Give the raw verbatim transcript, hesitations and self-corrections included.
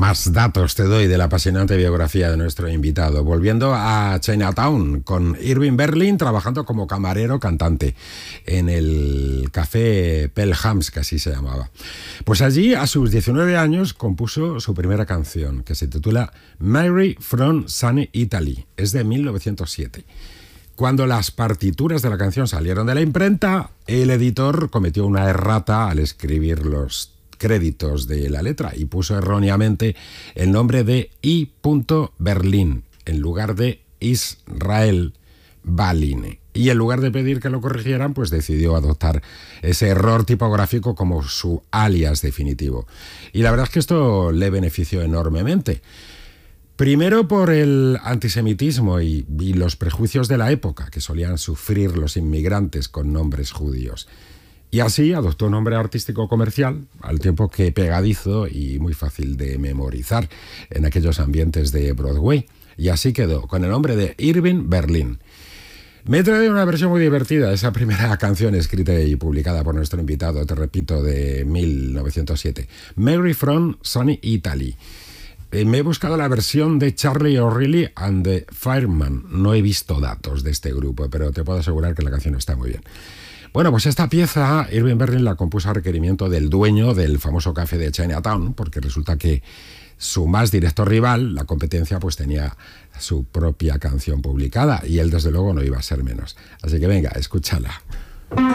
Más datos te doy de la apasionante biografía de nuestro invitado. Volviendo a Chinatown, con Irving Berlin trabajando como camarero cantante en el café Pelhams, que así se llamaba. Pues allí, a sus diecinueve años, compuso su primera canción, que se titula Mary from Sunny Italy. Es de mil novecientos siete. Cuando las partituras de la canción salieron de la imprenta, el editor cometió una errata al escribir los créditos de la letra y puso erróneamente el nombre de I. Berlin en lugar de Israel Baline. Y en lugar de pedir que lo corrigieran, pues decidió adoptar ese error tipográfico como su alias definitivo. Y la verdad es que esto le benefició enormemente. Primero por el antisemitismo y, y los prejuicios de la época que solían sufrir los inmigrantes con nombres judíos. Y así adoptó un nombre artístico comercial, al tiempo que pegadizo y muy fácil de memorizar en aquellos ambientes de Broadway. Y así quedó, con el nombre de Irving Berlin. Me trae una versión muy divertida de esa primera canción escrita y publicada por nuestro invitado, te repito, de mil novecientos siete. Mary from Sunny Italy. Eh, me he buscado la versión de Charlie O'Reilly and the Fireman. No he visto datos de este grupo, pero te puedo asegurar que la canción está muy bien. Bueno, pues esta pieza Irving Berlin la compuso a requerimiento del dueño del famoso café de Chinatown, porque resulta que su más directo rival, la competencia, pues tenía su propia canción publicada y él desde luego no iba a ser menos. Así que venga, escúchala.